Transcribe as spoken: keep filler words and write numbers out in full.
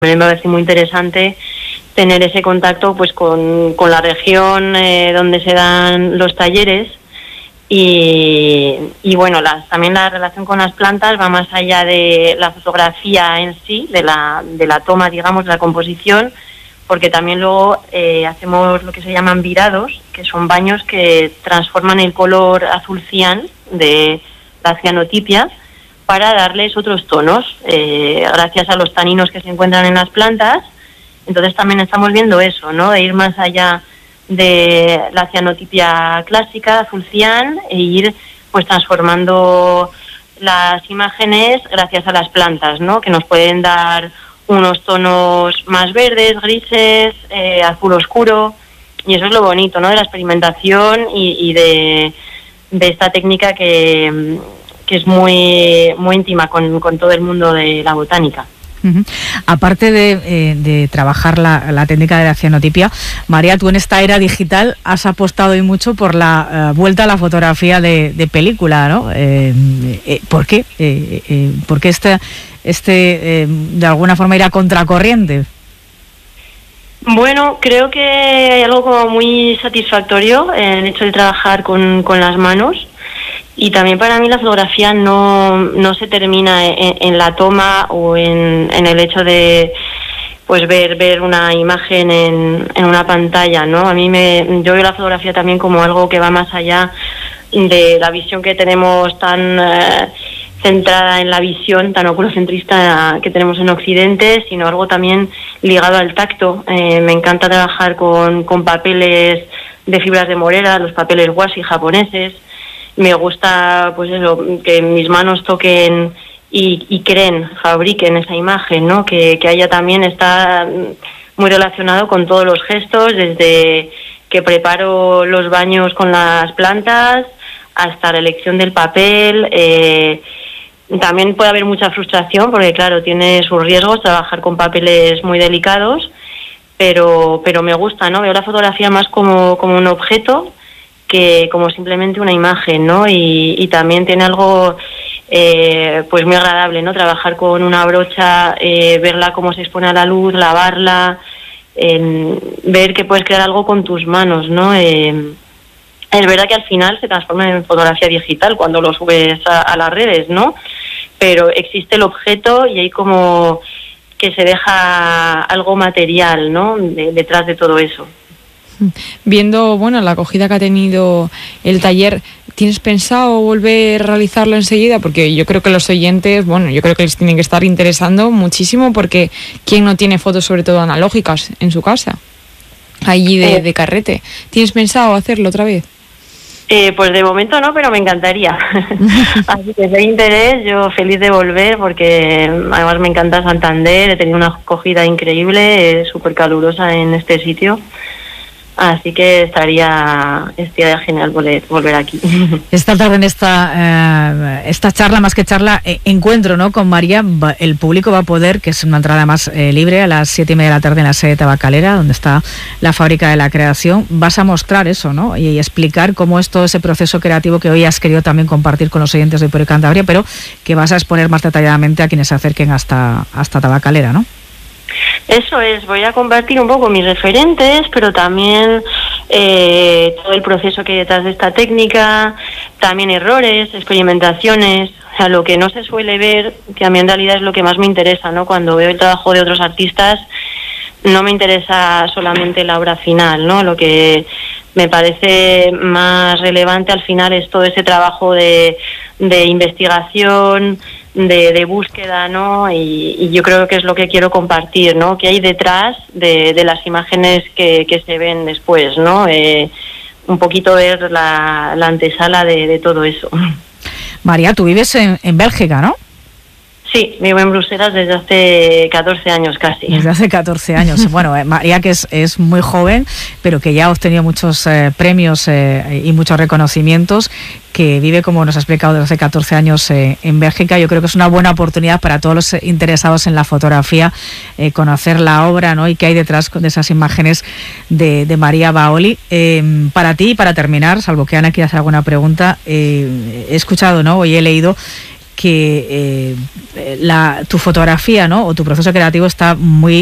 me parece muy interesante tener ese contacto pues con, con la región eh, donde se dan los talleres y, y bueno, las, también la relación con las plantas va más allá de la fotografía en sí, de la, de la toma, digamos, de la composición, porque también luego eh, hacemos lo que se llaman virados, que son baños que transforman el color azul cian de la cianotipia para darles otros tonos, eh, gracias a los taninos que se encuentran en las plantas. Entonces también estamos viendo eso, ¿no? De ir más allá de la cianotipia clásica, azul cian, e ir pues transformando las imágenes gracias a las plantas, ¿no? Que nos pueden dar unos tonos más verdes, grises, eh, azul oscuro, y eso es lo bonito, ¿no? De la experimentación y, y de, de esta técnica que, que es muy, muy íntima con, con todo el mundo de la botánica. Uh-huh. Aparte de, eh, de trabajar la, la técnica de la cianotipia, María, tú en esta era digital has apostado hoy mucho por la uh, vuelta a la fotografía de, de película, ¿no? Eh, eh, ¿Por qué? Eh, eh, ¿Por qué este, este eh, de alguna forma ir a contracorriente? Bueno, creo que hay algo como muy satisfactorio en el hecho de trabajar con, con las manos. Y también para mí la fotografía no, no se termina en, en la toma o en, en el hecho de pues ver ver una imagen en, en una pantalla, ¿no? A mí me yo veo la fotografía también como algo que va más allá de la visión que tenemos tan eh, centrada en la visión, tan oculocentrista que tenemos en Occidente, sino algo también ligado al tacto. Eh, me encanta trabajar con, con papeles de fibras de morera, los papeles washi japoneses. Me gusta, pues eso, que mis manos toquen y, y creen, fabriquen esa imagen, ¿no? Que, que haya también, está muy relacionado con todos los gestos, desde que preparo los baños con las plantas hasta la elección del papel. Eh, también puede haber mucha frustración porque, claro, tiene sus riesgos trabajar con papeles muy delicados, pero, pero me gusta, ¿no? Veo la fotografía más como, como un objeto que como simplemente una imagen, ¿no? Y, y también tiene algo eh, pues muy agradable, ¿no? Trabajar con una brocha, eh, verla cómo se expone a la luz, lavarla, eh, ver que puedes crear algo con tus manos, ¿no? Eh, es verdad que al final se transforma en fotografía digital cuando lo subes a, a las redes, ¿no? Pero existe el objeto y hay como que se deja algo material, ¿no? De, detrás de todo eso. Viendo, bueno, la acogida que ha tenido el taller, ¿tienes pensado volver a realizarlo enseguida? Porque yo creo que los oyentes, bueno, yo creo que les tienen que estar interesando muchísimo, porque ¿quién no tiene fotos, sobre todo analógicas, en su casa? Allí de, de carrete. ¿Tienes pensado hacerlo otra vez? Eh, pues de momento no, pero me encantaría. Así que si hay interés, yo feliz de volver, porque además me encanta Santander, he tenido una acogida increíble, súper calurosa en este sitio. Así que estaría, estaría genial volver, volver aquí. Esta tarde en esta eh, esta charla, más que charla, eh, encuentro, ¿no? Con María, va, el público va a poder, que es una entrada más eh, libre, a las siete y media de la tarde en la sede tabacalera, donde está la fábrica de la creación. Vas a mostrar eso, ¿no? Y, y explicar cómo es todo ese proceso creativo que hoy has querido también compartir con los oyentes de Puerto Cantabria, pero que vas a exponer más detalladamente a quienes se acerquen hasta, hasta tabacalera, ¿no? Eso es, voy a compartir un poco mis referentes, pero también eh, todo el proceso que hay detrás de esta técnica, también errores, experimentaciones, o sea, lo que no se suele ver, que a mí en realidad es lo que más me interesa, ¿no? Cuando veo el trabajo de otros artistas, no me interesa solamente la obra final, ¿no? Lo que me parece más relevante al final es todo ese trabajo de, de investigación, de, de búsqueda, ¿no? Y, y yo creo que es lo que quiero compartir, ¿no? Que hay detrás de, de las imágenes que, que se ven después, ¿no? Eh, un poquito ver la, la antesala de, de todo eso. María, tú vives en, en Bélgica, ¿no? Sí, vivo en Bruselas desde hace catorce años casi. Desde hace catorce años. Bueno, eh, María, que es, es muy joven, pero que ya ha obtenido muchos eh, premios eh, y muchos reconocimientos, que vive, como nos ha explicado, desde hace catorce años eh, en Bélgica. Yo creo que es una buena oportunidad para todos los interesados en la fotografía, eh, conocer la obra, ¿no? Y qué hay detrás de esas imágenes de, de María Baoli. Eh, para ti, para terminar, salvo que Ana quiera hacer alguna pregunta, eh, he escuchado, ¿no? Hoy he leído que eh, la, tu fotografía, ¿no? O tu proceso creativo está muy